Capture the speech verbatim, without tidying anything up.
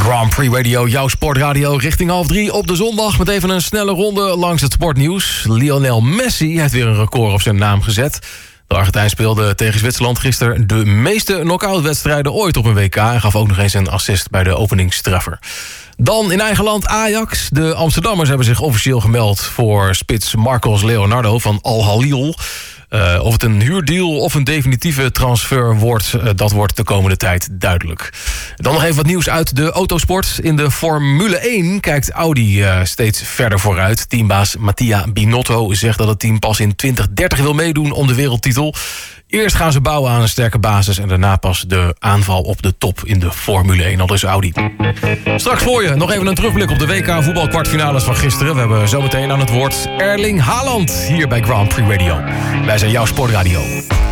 Grand Prix Radio, jouw sportradio, richting half drie op de zondag... met even een snelle ronde langs het sportnieuws. Lionel Messi heeft weer een record op zijn naam gezet. De Argentijn speelde tegen Zwitserland gisteren de meeste knock-outwedstrijden ooit op een W K... en gaf ook nog eens een assist bij de openingstreffer. Dan in eigen land Ajax. De Amsterdammers hebben zich officieel gemeld voor spits Marcos Leonardo van Al Hilal. Uh, of het een huurdeal of een definitieve transfer wordt, uh, dat wordt de komende tijd duidelijk. Dan nog even wat nieuws uit de autosport. In de Formule één kijkt Audi uh, steeds verder vooruit. Teambaas Mattia Binotto zegt dat het team pas in twintig dertig wil meedoen om de wereldtitel. Eerst gaan ze bouwen aan een sterke basis en daarna pas de aanval op de top in de Formule één. Al dus Audi. Straks voor je nog even een terugblik op de W K voetbalkwartfinales van gisteren. We hebben zometeen aan het woord Erling Haaland hier bij Grand Prix Radio. Wij zijn jouw sportradio.